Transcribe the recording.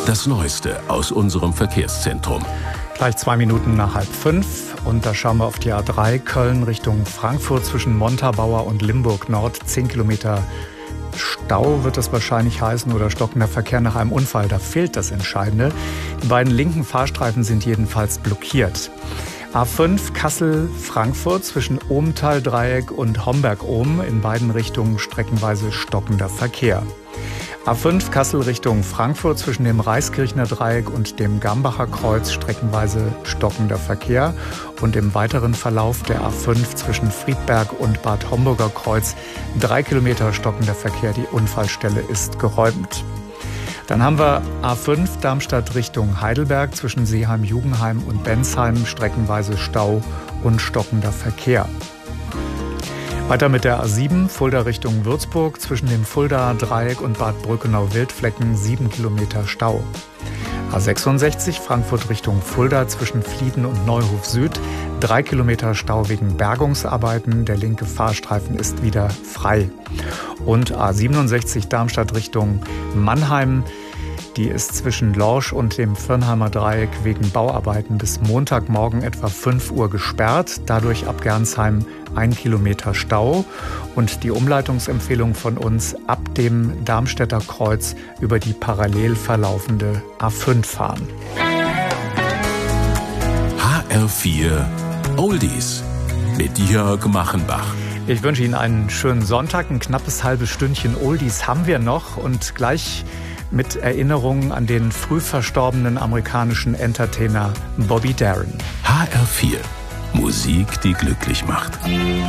Das Neueste aus unserem Verkehrszentrum. Gleich 2 Minuten nach 4:30 und da schauen wir auf die A3 Köln Richtung Frankfurt zwischen Montabaur und Limburg Nord. 10 Kilometer Stau wird das wahrscheinlich heißen oder stockender Verkehr nach einem Unfall. Da fehlt das Entscheidende. Die beiden linken Fahrstreifen sind jedenfalls blockiert. A5 Kassel-Frankfurt zwischen Ohmtal-Dreieck und Homberg-Ohm. In beiden Richtungen streckenweise stockender Verkehr. A5 Kassel Richtung Frankfurt zwischen dem Reiskirchner Dreieck und dem Gambacher Kreuz streckenweise stockender Verkehr. Und im weiteren Verlauf der A5 zwischen Friedberg und Bad Homburger Kreuz 3 Kilometer stockender Verkehr. Die Unfallstelle ist geräumt. Dann haben wir A5 Darmstadt Richtung Heidelberg zwischen Seeheim-Jugenheim und Bensheim streckenweise Stau und stockender Verkehr. Weiter mit der A7 Fulda Richtung Würzburg zwischen dem Fuldaer Dreieck und Bad Brückenau-Wildflecken 7 Kilometer Stau. A66 Frankfurt Richtung Fulda zwischen Flieden und Neuhof Süd 3 Kilometer Stau wegen Bergungsarbeiten. Der linke Fahrstreifen ist wieder frei. Und A67 Darmstadt Richtung Mannheim. Die ist zwischen Lorsch und dem Firnheimer Dreieck wegen Bauarbeiten bis Montagmorgen etwa 5 Uhr gesperrt. Dadurch ab Gernsheim 1 Kilometer Stau. Und die Umleitungsempfehlung von uns: ab dem Darmstädter Kreuz über die parallel verlaufende A5 fahren. HR4 Oldies mit Jörg Machenbach. Ich wünsche Ihnen einen schönen Sonntag. Ein knappes halbes Stündchen Oldies haben wir noch und gleich mit Erinnerungen an den früh verstorbenen amerikanischen Entertainer Bobby Darin. HR4 Musik, die glücklich macht.